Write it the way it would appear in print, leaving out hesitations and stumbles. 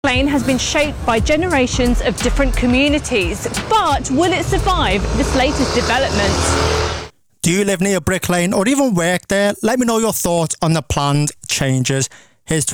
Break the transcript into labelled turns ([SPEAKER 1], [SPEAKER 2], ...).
[SPEAKER 1] Lane has been shaped by generations of different communities, but will it survive this latest development?
[SPEAKER 2] Do you live near Brick Lane or even work there? Let me know your thoughts on the planned changes. Here's